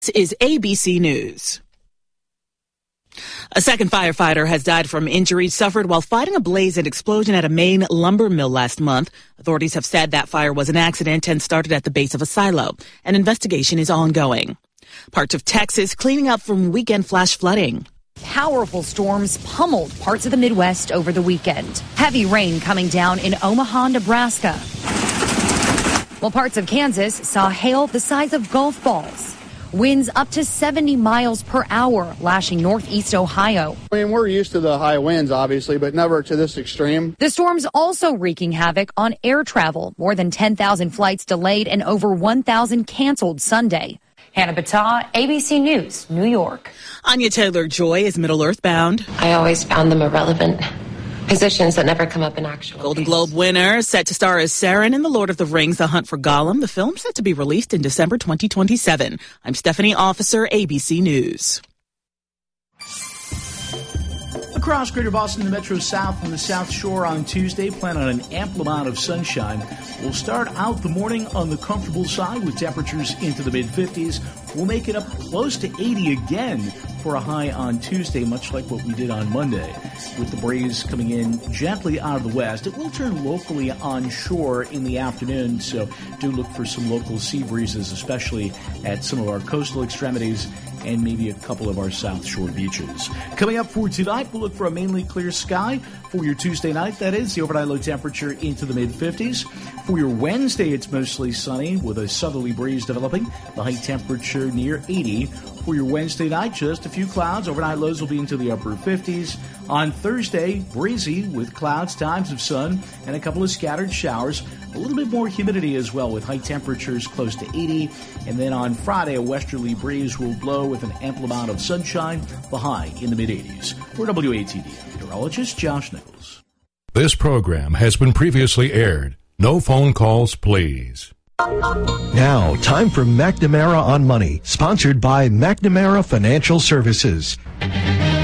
This is ABC News. A second firefighter has died from injuries suffered while fighting a blaze and explosion at a Maine lumber mill last month. Authorities have said that fire was an accident and started at the base of a silo. An investigation is ongoing. Parts of Texas cleaning up from weekend flash flooding. Powerful storms pummeled parts of the Midwest over the weekend. Heavy rain coming down in Omaha, Nebraska, while parts of Kansas saw hail the size of golf balls. Winds up to 70 miles per hour lashing northeast Ohio. I mean, we're used to the high winds, obviously, but never to this extreme. The storm's also wreaking havoc on air travel. More than 10,000 flights delayed and over 1,000 canceled Sunday. Hannah Battah, ABC News, New York. Anya Taylor-Joy is Middle-earth bound. I always found them irrelevant. Positions that never come up in actual Golden Globe winner, set to star as Sauron in The Lord of the Rings, The Hunt for Gollum. The film set to be released in December 2027. I'm Stephanie Officer, ABC News. Across Greater Boston, the Metro South and the South Shore on Tuesday, plan on an ample amount of sunshine. We'll start out the morning on the comfortable side with temperatures into the mid-50s. We'll make it up close to 80 again for a high on Tuesday, much like what we did on Monday. With the breeze coming in gently out of the west, it will turn locally onshore in the afternoon, so do look for some local sea breezes, especially at some of our coastal extremities and maybe a couple of our South Shore beaches. Coming up for tonight, we'll look for a mainly clear sky for your Tuesday night. That is, the overnight low temperature into the mid-50s. For your Wednesday, it's mostly sunny with a southerly breeze developing. The high temperature near 80. For your Wednesday night, just a few clouds. Overnight lows will be into the upper 50s. On Thursday, breezy with clouds, times of sun, and a couple of scattered showers. A little bit more humidity as well with high temperatures close to 80. And then on Friday, a westerly breeze will blow with an ample amount of sunshine, the high in the mid-80s. For WATD, meteorologist Josh Nichols. This program has been previously aired. No phone calls, please. Now, time for McNamara on Money, sponsored by McNamara Financial Services.